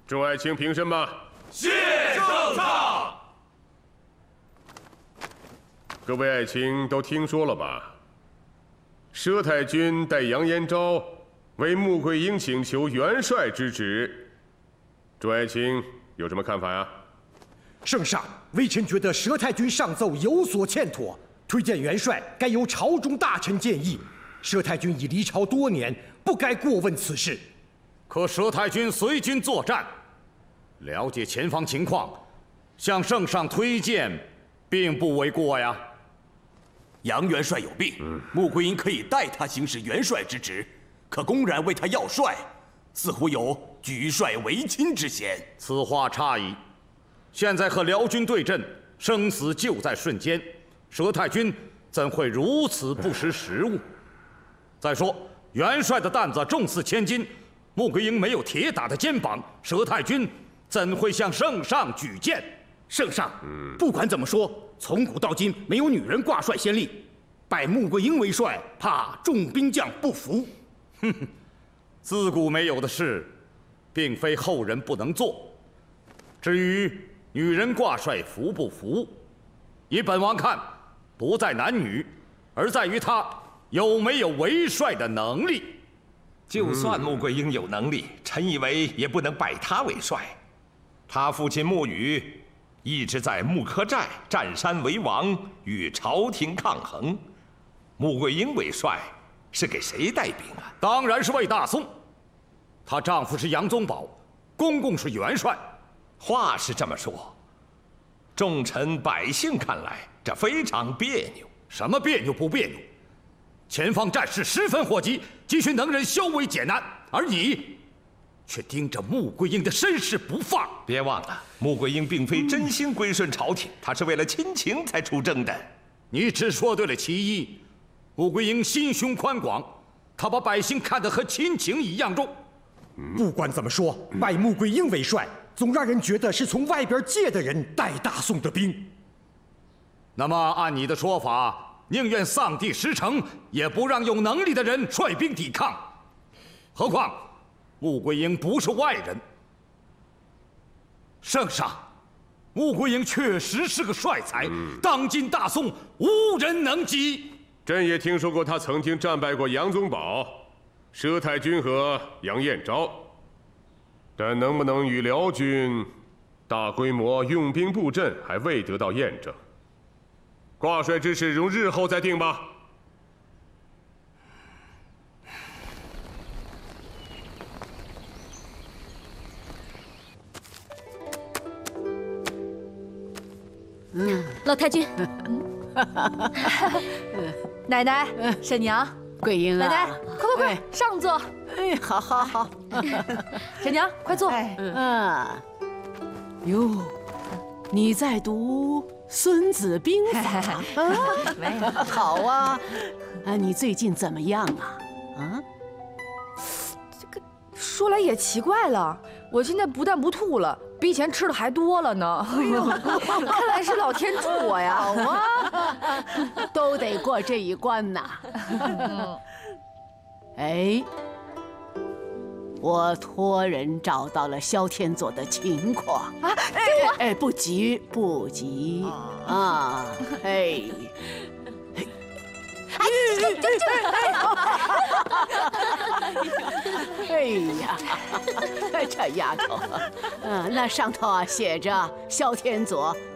众爱卿平身吧。 谢圣上。 各位爱卿都听说了吧？佘太君代杨延昭为穆桂英请求元帅之职，众爱卿有什么看法呀？ 圣上，微臣觉得佘太君上奏有所欠妥，推荐元帅该由朝中大臣建议。佘太君已离朝多年，不该过问此事。 可佘太君随军作战，了解前方情况，向圣上推荐，并不为过呀。 杨元帅有病，穆桂英可以代他行使元帅之职，可公然为他要帅，似乎有举帅为亲之嫌。 此话差矣。现在和辽军对阵，生死就在瞬间，佘太君怎会如此不识时务？再说，元帅的担子重似千斤，穆桂英没有铁打的肩膀，佘太君怎会向圣上举荐？ 圣上，不管怎么说，从古到今没有女人挂帅先例，拜穆桂英为帅，怕众兵将不服。 哼哼，自古没有的事，并非后人不能做。至于女人挂帅服不服，以本王看，不在男女，而在于她有没有为帅的能力。 就算穆桂英有能力，臣以为也不能拜她为帅。他父亲穆羽一直在穆柯寨占山为王，与朝廷抗衡。穆桂英为帅，是给谁带兵啊？ 当然是为大宋。她丈夫是杨宗保，公公是元帅。 话是这么说，众臣百姓看来，这非常别扭。 什么别扭不别扭？前方战事十分火急，急需能人消危解难，而你却盯着穆桂英的身世不放。 别忘了，穆桂英并非真心归顺朝廷，她是为了亲情才出征的。 你只说对了其一，穆桂英心胸宽广，她把百姓看得和亲情一样重。 不管怎么说，拜穆桂英为帅，总让人觉得是从外边借的人带大宋的兵。 那么按你的说法，宁愿丧地失城，也不让有能力的人率兵抵抗。何况穆桂英不是外人。圣上，穆桂英确实是个帅才，当今大宋无人能及。 朕也听说过他曾经战败过杨宗保、佘太君和杨彦昭，但能不能与辽军大规模用兵布阵，还未得到验证。挂帅之事容日后再定吧。 老太君，奶奶、婶娘、 桂英啊， 奶奶，快，上座。 哎，好。 婶娘，快坐。 哟，你在读《孙子兵法》 没有。 好啊，你最近怎么样啊？ 这个说来也奇怪了，我现在不但不吐了，比以前吃的还多了呢。哎呦，看来是老天助我呀！ 好啊，都得过这一关呐。哎，我托人找到了萧天佐的情况啊！哎，不急啊！哎。哎呀，这丫头，那上头写着萧天佐